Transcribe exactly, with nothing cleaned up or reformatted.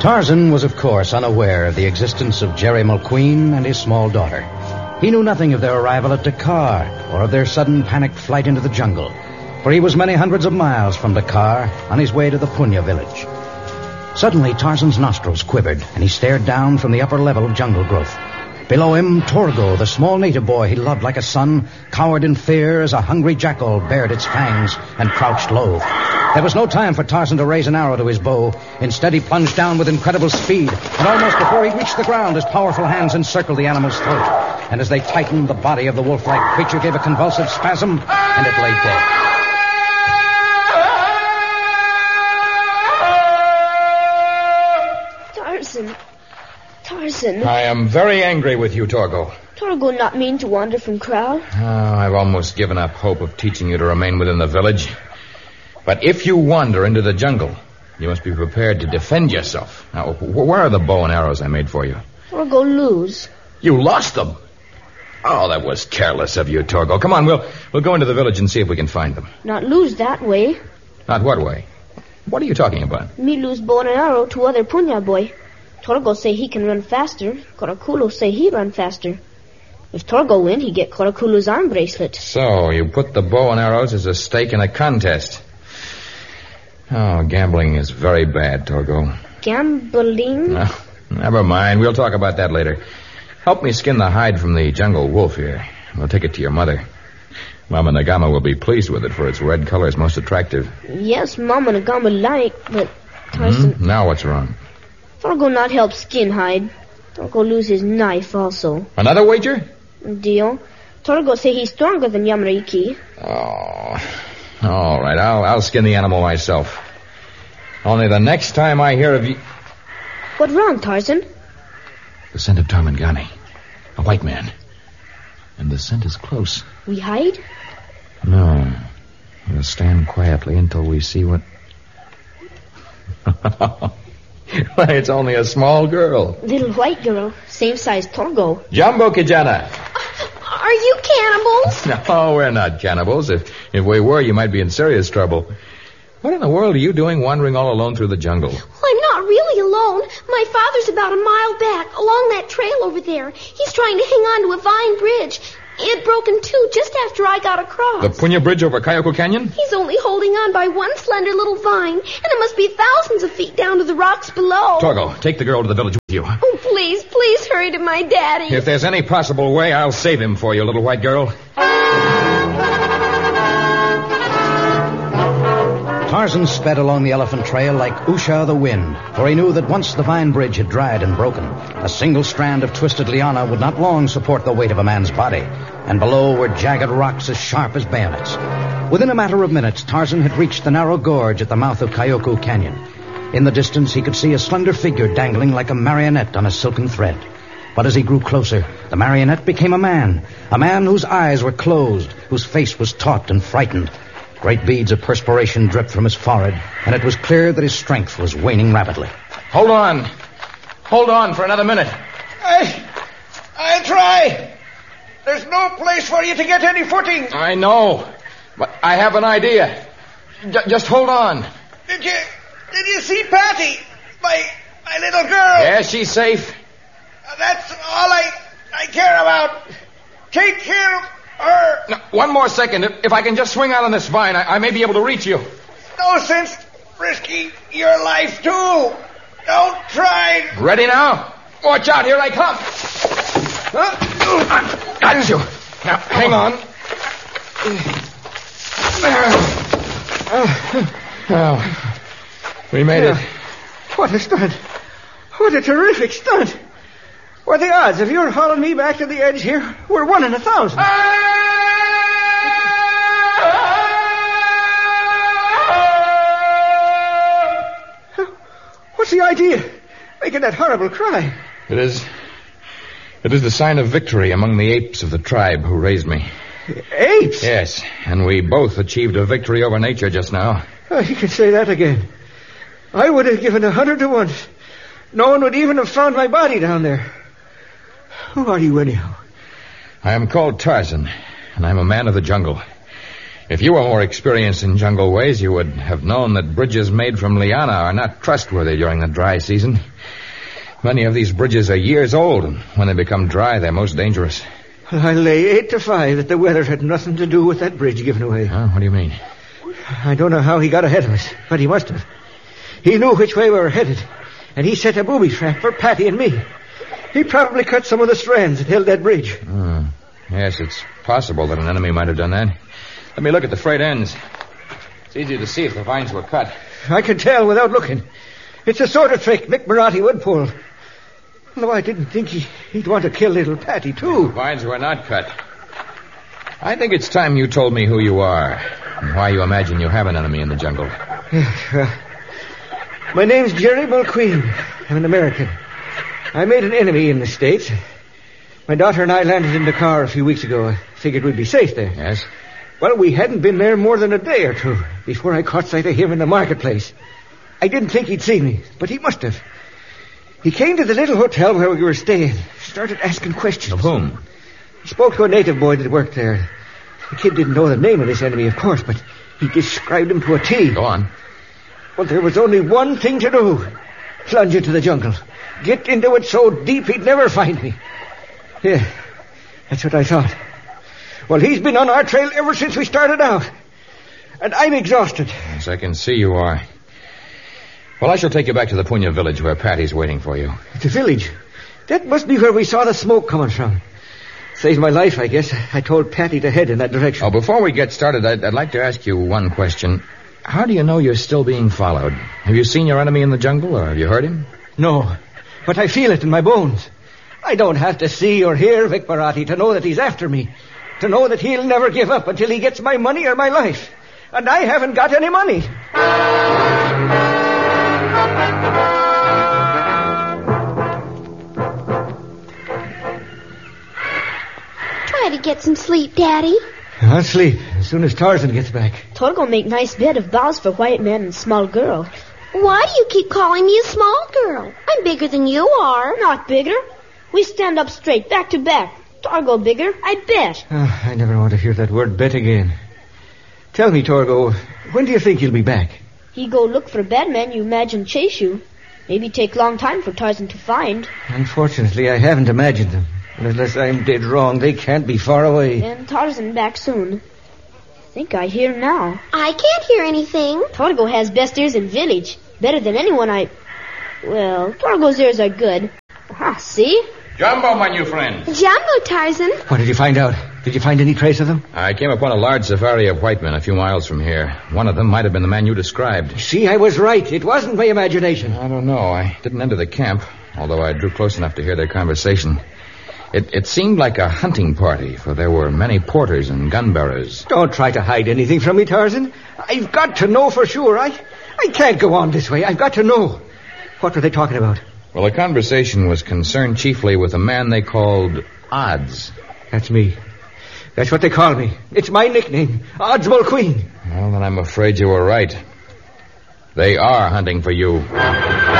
Tarzan was, of course, unaware of the existence of Jerry Mulqueen and his small daughter. He knew nothing of their arrival at Dakar or of their sudden panicked flight into the jungle, for he was many hundreds of miles from Dakar on his way to the Punya village. Suddenly, Tarzan's nostrils quivered, and he stared down from the upper level of jungle growth. Below him, Torgo, the small native boy he loved like a son, cowered in fear as a hungry jackal bared its fangs and crouched low. There was no time for Tarzan to raise an arrow to his bow. Instead, he plunged down with incredible speed, and almost before he reached the ground, his powerful hands encircled the animal's throat. And as they tightened, the body of the wolf-like creature gave a convulsive spasm, and it lay dead. Tarzan. Tarzan. I am very angry with you, Torgo. Torgo not mean to wander from Crow. Oh, I've almost given up hope of teaching you to remain within the village. But if you wander into the jungle, you must be prepared to defend yourself. Now, where are the bow and arrows I made for you? Torgo lose. You lost them? Oh, that was careless of you, Torgo. Come on, we'll we'll go into the village and see if we can find them. Not lose that way. Not what way? What are you talking about? Me lose bow and arrow to other Punya boy. Torgo say he can run faster. Korakulo say he run faster. If Torgo win, he get Korakulo's arm bracelet. So, you put the bow and arrows as a stake in a contest. Oh, gambling is very bad, Torgo. Gambling? No, never mind. We'll talk about that later. Help me skin the hide from the jungle wolf here. We'll take it to your mother. Mama Nagama will be pleased with it, for its red color is most attractive. Yes, Mama Nagama like, but Tarzan... Mm-hmm. Now what's wrong? Torgo not help skin hide. Torgo lose his knife also. Another wager? Deal. Torgo say he's stronger than Yamariki. Oh... All right, I'll, I'll skin the animal myself. Only the next time I hear of you... What wrong, Tarzan? The scent of Tarmangani. A white man. And the scent is close. We hide? No. We'll stand quietly until we see what... Why, it's only a small girl. Little white girl. Same size Torgo. Jumbo Kijana. Are you cannibals? No, we're not cannibals. If if we were, you might be in serious trouble. What in the world are you doing wandering all alone through the jungle? Well, I'm not really alone. My father's about a mile back, along that trail over there. He's trying to hang on to a vine bridge. It broke in two just after I got across. The Punya Bridge over Kayoko Canyon? He's only holding on by one slender little vine, and it must be thousands of feet down to the rocks below. Torgo, take the girl to the village with you. Oh, please, please hurry to my daddy. If there's any possible way, I'll save him for you, little white girl. Tarzan sped along the elephant trail like Usha the wind, for he knew that once the vine bridge had dried and broken, a single strand of twisted liana would not long support the weight of a man's body, and below were jagged rocks as sharp as bayonets. Within a matter of minutes, Tarzan had reached the narrow gorge at the mouth of Kayoko Canyon. In the distance, he could see a slender figure dangling like a marionette on a silken thread. But as he grew closer, the marionette became a man, a man whose eyes were closed, whose face was taut and frightened. Great beads of perspiration dripped from his forehead, and it was clear that his strength was waning rapidly. Hold on. Hold on for another minute. I... I'll try. There's no place for you to get any footing. I know, but I have an idea. J- just hold on. Did you... Did you see Patty? My... My little girl? Yes, she's safe. That's all I... I care about. Take care of her. Now, one more second. If, if I can just swing out on this vine, I, I may be able to reach you. No sense risking your life, too. Don't try. Ready now? Watch out, here I come. Huh? Got you. Now, hang on. Oh, we made it. What a stunt. What a terrific stunt. What are the odds of your hauling me back to the edge here? We're one in a thousand. What's the idea? Making that horrible cry. It is... It is the sign of victory among the apes of the tribe who raised me. Apes? Yes, and we both achieved a victory over nature just now. Oh, you can say that again. I would have given a hundred to one. No one would even have found my body down there. Who are you anyhow? I am called Tarzan, and I'm a man of the jungle. If you were more experienced in jungle ways, you would have known that bridges made from liana are not trustworthy during the dry season. Many of these bridges are years old, and when they become dry, they're most dangerous. I lay eight to five that the weather had nothing to do with that bridge giving away. Huh? What do you mean? I don't know how he got ahead of us, but he must have. He knew which way we were headed, and he set a booby trap for Patty and me. He probably cut some of the strands that held that bridge. Hmm. Yes, it's possible that an enemy might have done that. Let me look at the frayed ends. It's easy to see if the vines were cut. I can tell without looking. It's the sort of trick Mick Marotti would pull. Though I didn't think he, he'd want to kill little Patty, too. The vines were not cut. I think it's time you told me who you are and why you imagine you have an enemy in the jungle. Yes, uh, my name's Jerry Mulqueen. I'm an American. I made an enemy in the States. My daughter and I landed in Dakar a few weeks ago. I figured we'd be safe there. Yes? Well, we hadn't been there more than a day or two before I caught sight of him in the marketplace. I didn't think he'd seen me, but he must have. He came to the little hotel where we were staying, started asking questions. Of whom? He spoke to a native boy that worked there. The kid didn't know the name of this enemy, of course, but he described him to a T. Go on. Well, there was only one thing to do. Plunge into the jungle. Get into it so deep he'd never find me. Yeah, that's what I thought. Well, he's been on our trail ever since we started out. And I'm exhausted. Yes, I can see you are. Well, I shall take you back to the Punya village where Patty's waiting for you. The village? That must be where we saw the smoke coming from. Saved my life, I guess. I told Patty to head in that direction. Oh, before we get started, I'd, I'd like to ask you one question. How do you know you're still being followed? Have you seen your enemy in the jungle, or have you heard him? No, but I feel it in my bones. I don't have to see or hear Vic Marotti to know that he's after me. To know that he'll never give up until he gets my money or my life. And I haven't got any money. Try to get some sleep, Daddy. I'll sleep as soon as Tarzan gets back. Torgo make nice bed of boughs for white man and small girl. Why do you keep calling me a small girl? I'm bigger than you are. Not bigger. We stand up straight, back to back. Torgo bigger, I bet. Oh, I never want to hear that word bet again. Tell me, Torgo, when do you think you'll be back? He go look for bad men you imagine chase you. Maybe take long time for Tarzan to find. Unfortunately, I haven't imagined them. And unless I'm dead wrong, they can't be far away. Then Tarzan back soon. Think I hear now. I can't hear anything. Torgo has best ears in village. Better than anyone I... Well, Torgo's ears are good. Ah, see? Jumbo, my new friend. Jumbo, Tarzan. What did you find out? Did you find any trace of them? I came upon a large safari of white men a few miles from here. One of them might have been the man you described. See, I was right. It wasn't my imagination. I don't know. I didn't enter the camp, although I drew close enough to hear their conversation. It, it seemed like a hunting party, for there were many porters and gun bearers. Don't try to hide anything from me, Tarzan. I've got to know for sure. I, I can't go on this way. I've got to know. What were they talking about? Well, the conversation was concerned chiefly with a man they called Odds. That's me. That's what they call me. It's my nickname, Odds Mulqueen. Well, then I'm afraid you were right. They are hunting for you.